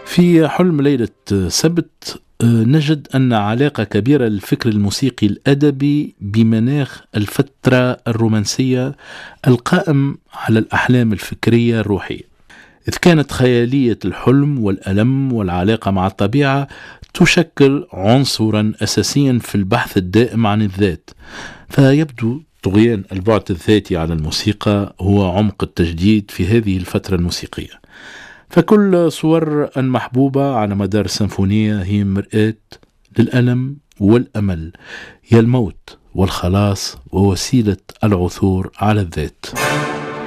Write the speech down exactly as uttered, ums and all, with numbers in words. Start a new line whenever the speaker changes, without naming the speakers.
في حلم ليلة سبت نجد أن علاقة كبيرة للفكر الموسيقي الأدبي بمناخ الفترة الرومانسية القائم على الأحلام الفكرية الروحية، إذ كانت خيالية الحلم والألم والعلاقة مع الطبيعة تشكل عنصرا أساسيا في البحث الدائم عن الذات. فيبدو طغيان البعد الذاتي على الموسيقى هو عمق التجديد في هذه الفترة الموسيقية، فكل صور المحبوبة على مدار السيمفونية هي مرآة للألم والأمل، هي الموت والخلاص ووسيلة العثور على الذات.